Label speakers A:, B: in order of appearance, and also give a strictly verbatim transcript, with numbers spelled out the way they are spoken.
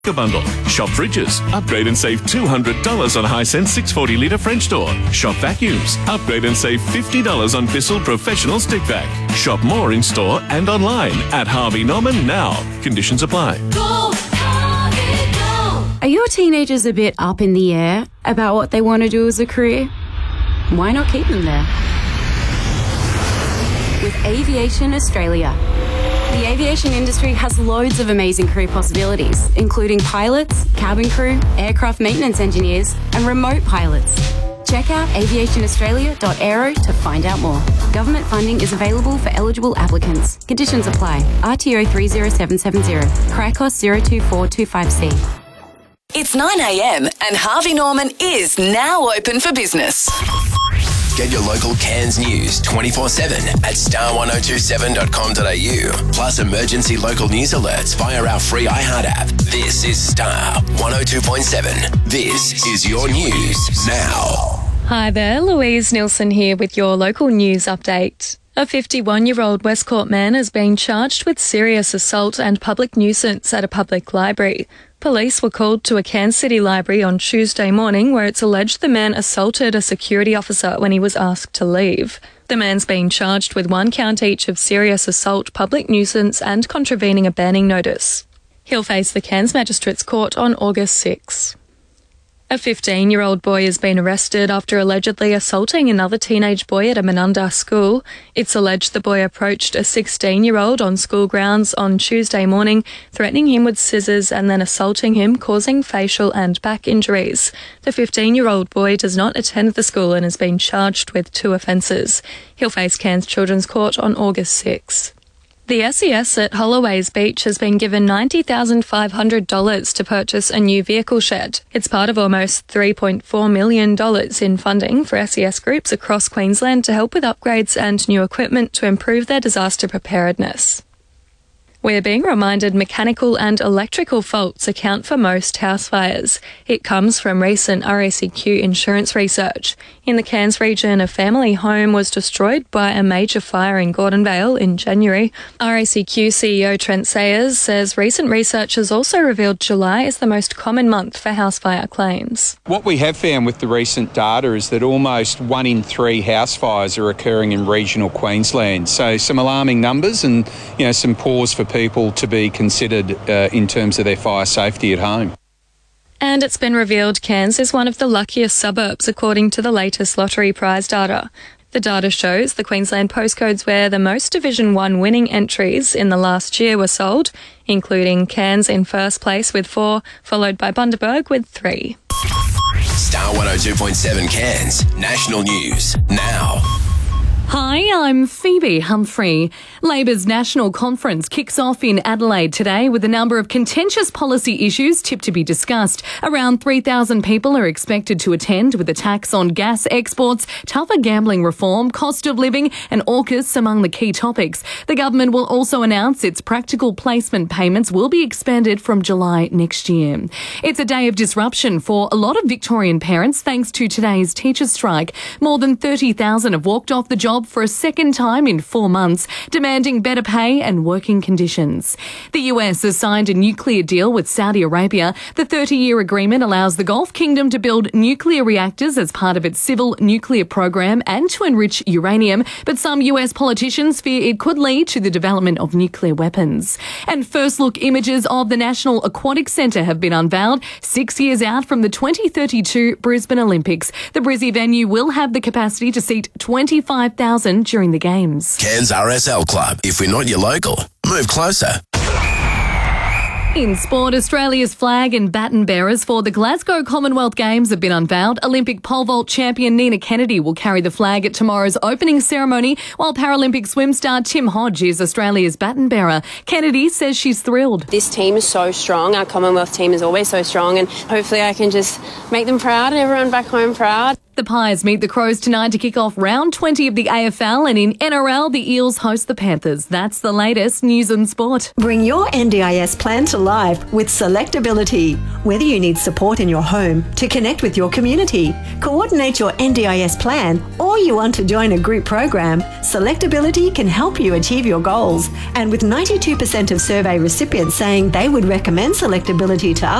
A: Bundle. Shop fridges. Upgrade and save two hundred dollars on Hisense six hundred forty litre French door. Shop vacuums. Upgrade and save fifty dollars on Bissell Professional Stick Vac. Shop more in store and online at Harvey Norman now. Conditions apply.
B: Go, Harvey, go.
C: Are your teenagers a bit up in the air about what they want to do as a career? Why not keep them there? With Aviation Australia. The aviation industry has loads of amazing career possibilities, including pilots, cabin crew, aircraft maintenance engineers, and remote pilots. Check out aviation australia dot aero to find out more. Government funding is available for eligible applicants. Conditions apply. R T O three zero seven seven zero. Cricos zero two four two five C.
D: It's nine a m and Harvey Norman is now open for business.
E: Get your local Cairns news twenty-four seven at star one oh two seven dot com dot a u. Plus emergency local news alerts via our free iHeart app. This is Star one oh two point seven. This is your news now.
F: Hi there, Louise Nilsson here with your local news update. A fifty-one-year-old Westcourt man is being charged with serious assault and public nuisance at a public library. Police were called to a Cairns City library on Tuesday morning where it's alleged the man assaulted a security officer when he was asked to leave. The man's been charged with one count each of serious assault, public nuisance and contravening a banning notice. He'll face the Cairns Magistrates Court on August sixth. A fifteen-year-old boy has been arrested after allegedly assaulting another teenage boy at a Menunda school. It's alleged the boy approached a sixteen-year-old on school grounds on Tuesday morning, threatening him with scissors and then assaulting him, causing facial and back injuries. The fifteen-year-old boy does not attend the school and has been charged with two offences. He'll face Cairns Children's Court on August sixth. The S E S at Holloway's Beach has been given ninety thousand five hundred dollars to purchase a new vehicle shed. It's part of almost three point four million dollars in funding for S E S groups across Queensland to help with upgrades and new equipment to improve their disaster preparedness. We're being reminded mechanical and electrical faults account for most house fires. It comes from recent R A C Q insurance research. In the Cairns region, a family home was destroyed by a major fire in Gordonvale in January. R A C Q C E O Trent Sayers says recent research has also revealed July is the most common month for house fire claims.
G: What we have found with the recent data is that almost one in three house fires are occurring in regional Queensland. So some alarming numbers and, you know, some pause for people to be considered uh, in terms of their fire safety at home.
F: And it's been revealed Cairns is one of the luckiest suburbs according to the latest lottery prize data. The data shows the Queensland postcodes where the most Division one winning entries in the last year were sold, including Cairns in first place with four, followed by Bundaberg with three.
E: Star one oh two point seven Cairns National News now.
H: Hi, I'm Phoebe Humphrey. Labor's National Conference kicks off in Adelaide today with a number of contentious policy issues tipped to be discussed. Around three thousand people are expected to attend, with a tax on gas exports, tougher gambling reform, cost of living and AUKUS among the key topics. The government will also announce its practical placement payments will be expanded from July next year. It's a day of disruption for a lot of Victorian parents thanks to today's teachers' strike. More than thirty thousand have walked off the job for a second time in four months, demanding better pay and working conditions. The U S has signed a nuclear deal with Saudi Arabia. The thirty-year agreement allows the Gulf Kingdom to build nuclear reactors as part of its civil nuclear program and to enrich uranium, but some U S politicians fear it could lead to the development of nuclear weapons. And first look images of the National Aquatic Centre have been unveiled, six years out from the twenty thirty-two Brisbane Olympics. The Brizzy venue will have the capacity to seat twenty-five thousand during the games.
E: Cairns R S L Club. If we're not your local, move closer.
H: In sport, Australia's flag and baton bearers for the Glasgow Commonwealth Games have been unveiled. Olympic pole vault champion Nina Kennedy will carry the flag at tomorrow's opening ceremony, while Paralympic swim star Tim Hodge is Australia's baton bearer. Kennedy says she's thrilled.
I: This team is so strong. Our Commonwealth team is always so strong, and hopefully I can just make them proud and everyone back home proud.
H: The Pies meet the Crows tonight to kick off round twenty of the A F L, and in N R L, the Eels host the Panthers. That's the latest news and sport.
I: Bring your N D I S plan to life with Selectability. Whether you need support in your home, to connect with your community, coordinate your N D I S plan, or you want to join a group program, Selectability can help you achieve your goals. And with ninety-two percent of survey recipients saying they would recommend Selectability to